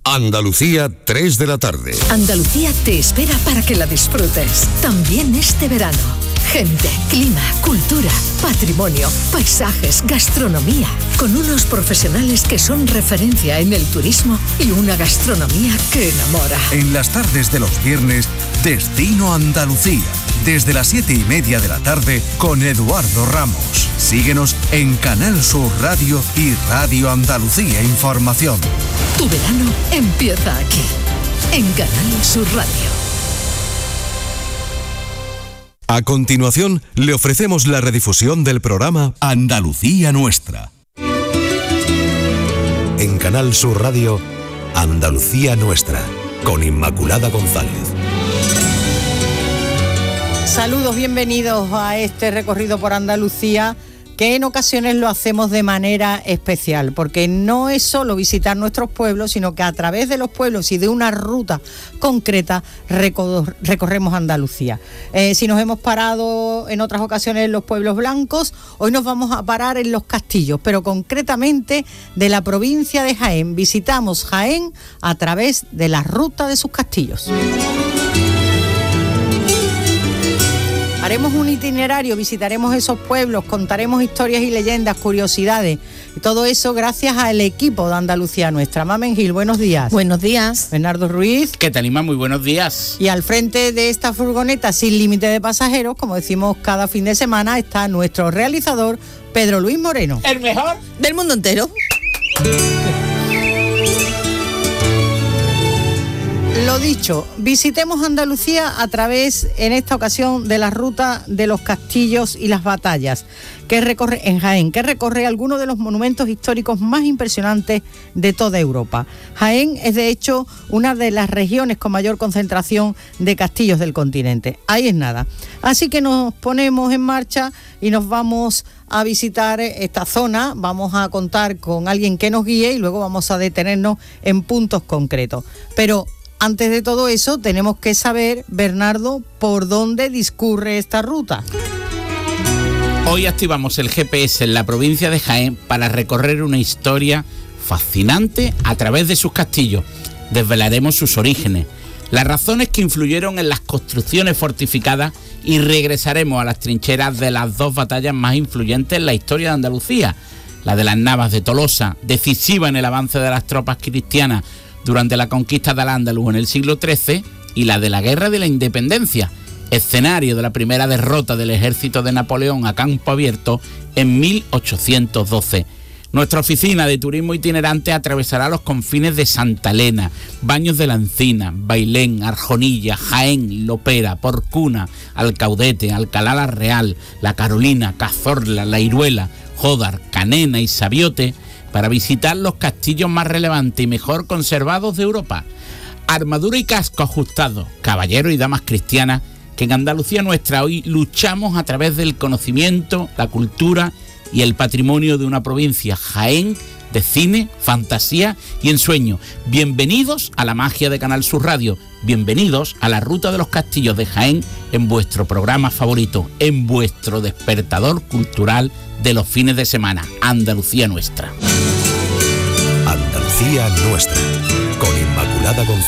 Andalucía, 3 de la tarde. Andalucía te espera para que la disfrutes. También este verano. Gente, clima, cultura, patrimonio, paisajes, gastronomía. Con unos profesionales que son referencia en el turismo y una gastronomía que enamora. En las tardes de los viernes, Destino Andalucía. Desde las 7:30 de la tarde con Eduardo Ramos. Síguenos en Canal Sur Radio y Radio Andalucía Información. Tu verano empieza aquí, en Canal Sur Radio. A continuación, le ofrecemos la redifusión del programa Andalucía Nuestra. En Canal Sur Radio, Andalucía Nuestra, con Inmaculada González. Saludos, bienvenidos a este recorrido por Andalucía, que en ocasiones lo hacemos de manera especial, porque no es solo visitar nuestros pueblos, sino que a través de los pueblos y de una ruta concreta recorremos Andalucía. Si nos hemos parado en otras ocasiones en los pueblos blancos, hoy nos vamos a parar en los castillos, pero concretamente de la provincia de Jaén. Visitamos Jaén a través de la ruta de sus castillos. Haremos un itinerario, visitaremos esos pueblos, contaremos historias y leyendas, curiosidades, y todo eso gracias al equipo de Andalucía Nuestra. Mamen Gil, buenos días. Buenos días. Bernardo Ruiz. ¿Qué tal, Inma? Muy buenos días. Y al frente de esta furgoneta sin límite de pasajeros, como decimos cada fin de semana, está nuestro realizador, Pedro Luis Moreno. El mejor del mundo entero. Lo dicho, visitemos Andalucía a través, en esta ocasión, de la ruta de los castillos y las batallas, que recorre en Jaén, que recorre algunos de los monumentos históricos más impresionantes de toda Europa. Jaén es, de hecho, una de las regiones con mayor concentración de castillos del continente. Ahí es nada. Así que nos ponemos en marcha y nos vamos a visitar esta zona, vamos a contar con alguien que nos guíe y luego vamos a detenernos en puntos concretos. Pero antes de todo eso, tenemos que saber, Bernardo, por dónde discurre esta ruta. Hoy activamos el GPS en la provincia de Jaén para recorrer una historia fascinante a través de sus castillos. Desvelaremos sus orígenes, las razones que influyeron en las construcciones fortificadas y regresaremos a las trincheras de las dos batallas más influyentes en la historia de Andalucía. La de las Navas de Tolosa, decisiva en el avance de las tropas cristianas durante la conquista de Al-Ándalus en el siglo XIII, y la de la Guerra de la Independencia, escenario de la primera derrota del ejército de Napoleón a campo abierto en 1812. Nuestra oficina de turismo itinerante atravesará los confines de Santa Elena, Baños de la Encina, Bailén, Arjonilla, Jaén, Lopera, Porcuna, Alcaudete, Alcalá la Real, La Carolina, Cazorla, La Iruela, Jódar, Canena y Sabiote, para visitar los castillos más relevantes y mejor conservados de Europa. Armadura y casco ajustados, caballeros y damas cristianas, que en Andalucía Nuestra hoy luchamos a través del conocimiento, la cultura y el patrimonio de una provincia, Jaén, de cine, fantasía y ensueño. Bienvenidos a la magia de Canal Sur Radio, bienvenidos a la ruta de los castillos de Jaén en vuestro programa favorito, en vuestro despertador cultural de los fines de semana, Andalucía Nuestra. Andalucía Nuestra, con Inmaculada González.